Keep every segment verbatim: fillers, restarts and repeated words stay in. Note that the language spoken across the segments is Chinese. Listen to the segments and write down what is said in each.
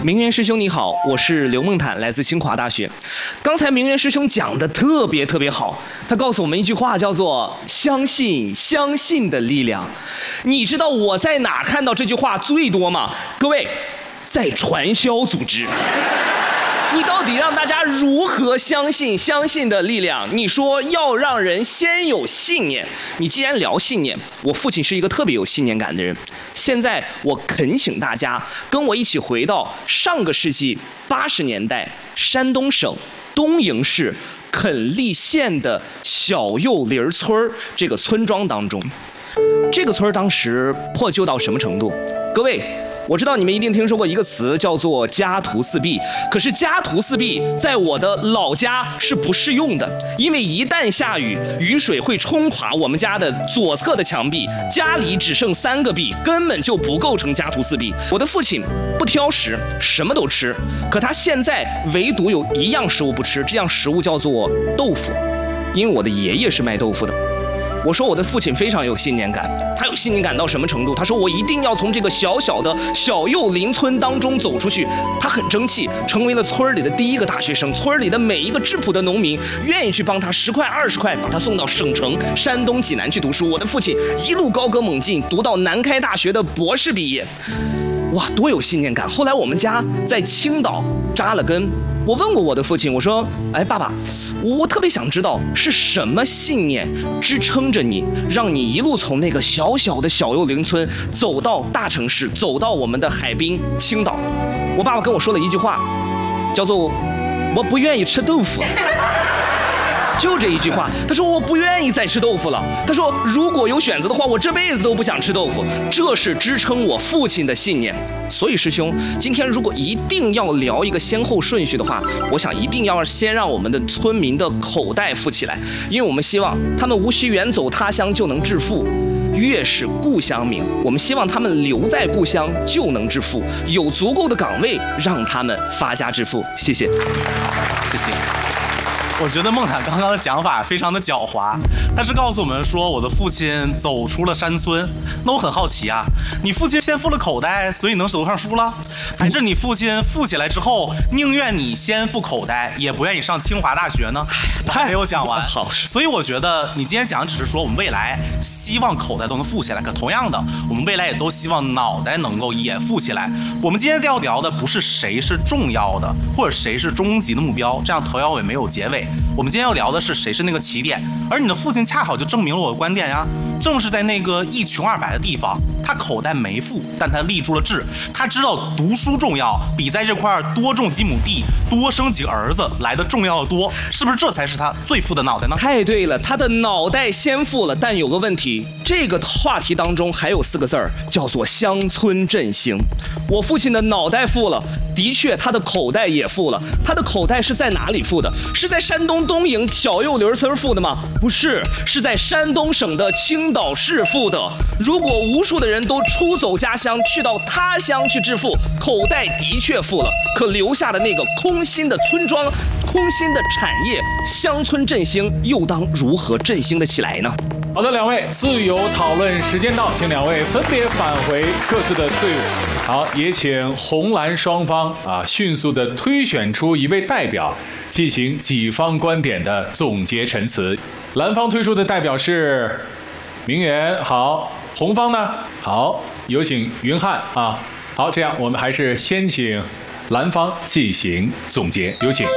明源师兄你好，我是刘梦坦，来自清华大学。刚才明源师兄讲的特别特别好，他告诉我们一句话，叫做相信相信的力量。你知道我在哪看到这句话最多吗？各位，在传销组织。你到底让大家如何相信相信的力量？你说要让人先有信念。你既然聊信念，我父亲是一个特别有信念感的人。现在我恳请大家跟我一起回到上个世纪八十年代山东省东营市垦利县的小右林村这个村庄当中。这个村当时破旧到什么程度？各位，我知道你们一定听说过一个词叫做家徒四壁，可是家徒四壁在我的老家是不适用的，因为一旦下雨，雨水会冲垮我们家的左侧的墙壁，家里只剩三个壁，根本就不构成家徒四壁。我的父亲不挑食，什么都吃，可他现在唯独有一样食物不吃，这样食物叫做豆腐，因为我的爷爷是卖豆腐的。我说我的父亲非常有信念感，他有信念感到什么程度？他说我一定要从这个小小的小右林村当中走出去。他很争气，成为了村里的第一个大学生。村里的每一个质朴的农民愿意去帮他十块二十块，把他送到省城山东济南去读书。我的父亲一路高歌猛进，读到南开大学的博士毕业。哇，多有信念感！后来我们家在青岛扎了根。我问过我的父亲，我说：“哎，爸爸，我特别想知道是什么信念支撑着你，让你一路从那个小小的小右林村走到大城市，走到我们的海滨青岛。”我爸爸跟我说了一句话，叫做“我不愿意吃豆腐”。就这一句话，他说我不愿意再吃豆腐了。他说如果有选择的话，我这辈子都不想吃豆腐。这是支撑我父亲的信念。所以师兄，今天如果一定要聊一个先后顺序的话，我想一定要先让我们的村民的口袋富起来，因为我们希望他们无需远走他乡就能致富。越是故乡民，我们希望他们留在故乡就能致富，有足够的岗位让他们发家致富。谢谢， 谢谢。我觉得孟坦刚刚的讲法非常的狡猾，他是告诉我们说我的父亲走出了山村。那我很好奇啊，你父亲先富了口袋，所以能手头上书了，还是你父亲富起来之后宁愿你先富口袋，也不愿意上清华大学呢？他还没有讲完。 好， 所以我觉得你今天讲的只是说我们未来希望口袋都能富起来，可同样的，我们未来也都希望脑袋能够也富起来。我们今天要聊的不是谁是重要的，或者谁是终极的目标，这样头摇尾没有结尾。我们今天要聊的是谁是那个起点，而你的父亲恰好就证明了我的观点呀。正是在那个一穷二白的地方，他口袋没富，但他立住了志。他知道读书重要，比在这块多种几亩地、多生几个儿子来的重要的多。是不是这才是他最富的脑袋呢？ 太对了，他的脑袋先富了，但有个问题，这个话题当中还有四个字儿，叫做乡村振兴。我父亲的脑袋富了，的确他的口袋也富了。他的口袋是在哪里富的？是在山东东营小右林村富的吗？不是，是在山东省的青岛市富的。如果无数的人都出走家乡，去到他乡去致富，口袋的确富了，可留下的那个空心的村庄、空心的产业，乡村振兴又当如何振兴得起来呢？ 好的，两位自由讨论时间到，请两位分别返回各自的队伍。好，也请红蓝双方啊迅速的推选出一位代表，进行己方观点的总结陈词。蓝方推出的代表是明源，好，红方呢？好，有请云汉啊。好，这样我们还是先请蓝方进行总结，有请。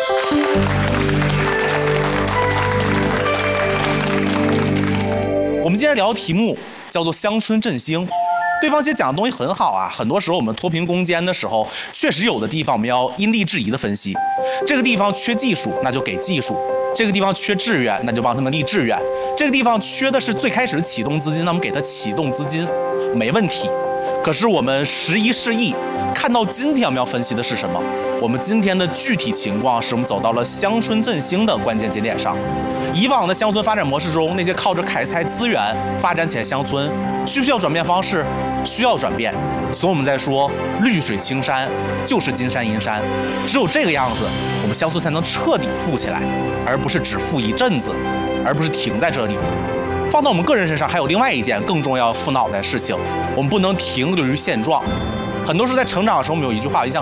我们今天聊的题目叫做乡村振兴。对方其实讲的东西很好啊，很多时候我们脱贫攻坚的时候，确实有的地方我们要因地制宜的分析。这个地方缺技术，那就给技术；这个地方缺志愿，那就帮他们立志愿；这个地方缺的是最开始的启动资金，那我们给他启动资金，没问题。可是我们时移世易，看到今天我们要分析的是什么？我们今天的具体情况是我们走到了乡村振兴的关键节点上。以往的乡村发展模式中，那些靠着开采资源发展起来乡村，需不需要转变方式？需要转变。所以我们在说绿水青山就是金山银山，只有这个样子，我们乡村才能彻底富起来，而不是只富一阵子，而不是停在这里。放到我们个人身上，还有另外一件更重要富脑袋的事情，我们不能停留于现状。很多时候在成长的时候，我们有一句话我印象